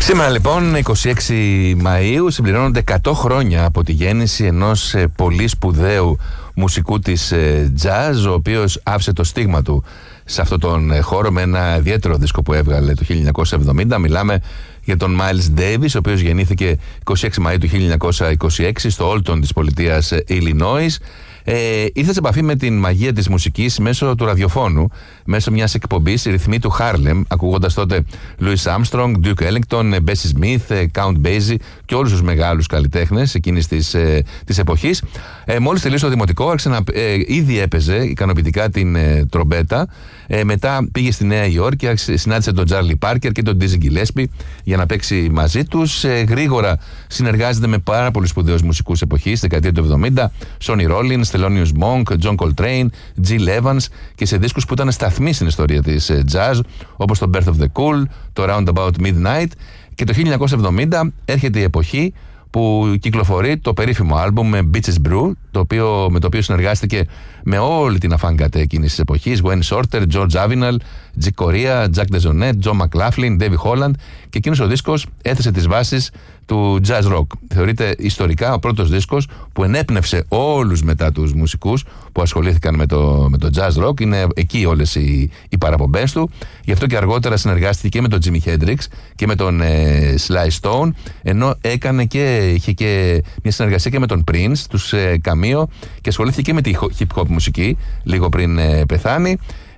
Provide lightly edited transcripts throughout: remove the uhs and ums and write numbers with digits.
Σήμερα λοιπόν, 26 Μαΐου, συμπληρώνονται 100 χρόνια από τη γέννηση ενός πολύ σπουδαίου μουσικού της jazz, ο οποίος άφησε το στίγμα του σε αυτόν τον χώρο με ένα ιδιαίτερο δίσκο που έβγαλε το 1970. Μιλάμε για τον Miles Davis, ο οποίος γεννήθηκε 26 Μαΐου του 1926 στο Όλτον της πολιτείας Illinois. Ήρθε σε επαφή με την μαγεία της μουσικής μέσω του ραδιοφώνου, μέσω μιας εκπομπής ρυθμοί του Harlem, ακούγοντας τότε Louis Armstrong, Duke Ellington, Bessie Smith, Count Basie και όλους τους μεγάλους καλλιτέχνες εκείνης της εποχής. Μόλις τελείωσε το δημοτικό, ήδη έπαιζε ικανοποιητικά την τρομπέτα. Μετά πήγε στη Νέα Υόρκη, συνάντησε τον Charlie Parker και τον Dizzy Gillespie για να παίξει μαζί τους. Γρήγορα συνεργάζεται με πάρα πολλούς σπουδαίους μουσικούς εποχής, δεκαετία του 70, Sonny Rollins, Thelonious Monk, John Coltrane, Gil Evans, και σε δίσκους που ήταν σταθμοί στην ιστορία της jazz, όπως το Birth of the Cool, το Roundabout Midnight. Και το 1970 έρχεται η εποχή που κυκλοφορεί το περίφημο άλμπουμ Bitches Brew, με το οποίο συνεργάστηκε με όλη την αφάνγκατε εκείνης της εποχής, Wayne Shorter, George Avinal, Chick Corea, Jack DeJohnette, John McLaughlin, Davey Holland, και εκείνος ο δίσκος έθεσε τις βάσεις του jazz rock. Θεωρείται ιστορικά ο πρώτος δίσκος που ενέπνευσε όλους μετά τους μουσικούς που ασχολήθηκαν με το jazz rock. Είναι εκεί όλες οι παραπομπές του. Γι' αυτό και αργότερα συνεργάστηκε και με τον Jimi Hendrix και με τον Sly Stone, ενώ είχε και μια συνεργασία και με τον Prince, τους Cameo, και ασχολήθηκε και με τη hip hop μουσική λίγο πριν πεθάνει.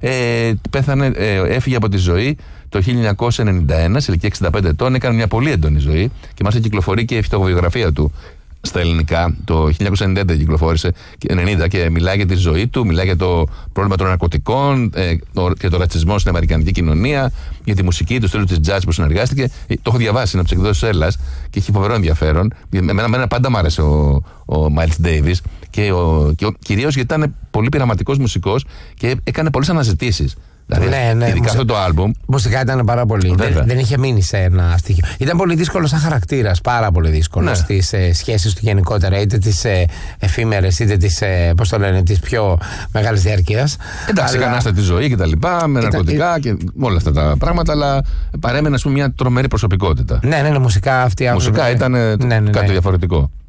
Έφυγε από τη ζωή το 1991, σε ηλικία 65 ετών. Έκανε μια πολύ έντονη ζωή και μάλιστα κυκλοφορεί και η αυτοβιογραφία του στα ελληνικά. Το 1990 κυκλοφόρησε, 90, και μιλάει για τη ζωή του, μιλάει για το πρόβλημα των ναρκωτικών και το ρατσισμό στην αμερικανική κοινωνία, για τη μουσική του στήλου της jazz που συνεργάστηκε. Το έχω διαβάσει, είναι από τις εκδόσεις Έλλας και έχει φοβερό ενδιαφέρον. Εμένα πάντα μ' άρεσε ο Miles Davis, και κυρίως γιατί ήταν πολύ πειραματικός μουσικός και έκανε πολλές αναζητήσεις. Δηλαδή, ναι, ειδικά αυτό το άλμπουμ. Μουσικά ήταν πάρα πολύ. Δεν είχε μείνει σε ένα στοιχείο. Ήταν πολύ δύσκολο σαν χαρακτήρας, πάρα πολύ δύσκολο, ναι, στις σχέσεις του γενικότερα, είτε τις εφήμερες, είτε τις πιο μεγάλης διαρκείας. Εντάξει, έκανasta τη ζωή και τα λοιπά, με ναρκωτικά και όλα αυτά τα πράγματα, αλλά παρέμενε, ας πούμε, μια τρομερή προσωπικότητα. Ναι, μουσικά αυτή. Μουσικά ήταν κάτι διαφορετικό.